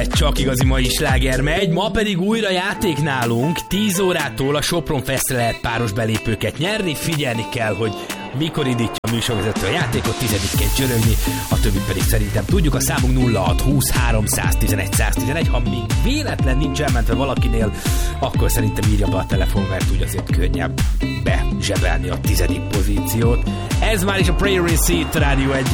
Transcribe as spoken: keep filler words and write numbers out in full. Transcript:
csak igazi mai sláger megy, ma pedig újra játék nálunk, tíz órától a Sopron Festre lehet páros belépőket nyerni, figyelni kell, hogy mikor indítja a műsorvezető a játékot, tizedikként csörögni, a többit pedig szerintem tudjuk, a számunk nulla hat húsz háromszáztizenegy száztizenegy, ha még véletlen nincs elmentve valakinél, akkor szerintem írja be a telefon, mert úgy azért könnyebb bezsebelni a tizedik pozíciót. Ez már is a Prayer in Seat Rádió egy